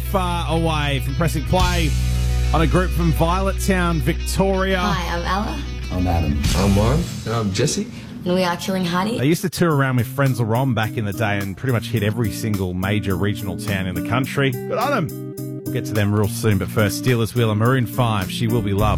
far away from pressing play on a group from Violettown, Victoria. Hi, I'm Ella. I'm Adam. I'm Juan. I'm Jesse. And we are Killing Hardy. They used to tour around with Frenzal Rhomb back in the day and pretty much hit every single major regional town in the country. Good on them. We'll get to them real soon, but first, Steelers Wheel and Maroon 5, She Will Be Loved.